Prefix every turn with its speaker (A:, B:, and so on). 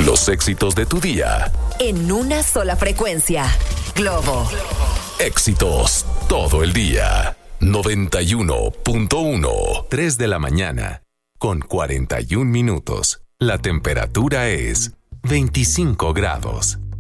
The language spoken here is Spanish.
A: Los éxitos de tu día.
B: En una sola frecuencia. Globo.
A: Éxitos todo el día. 91.1. 3 de la mañana. Con 41 minutos. La temperatura es 25 grados.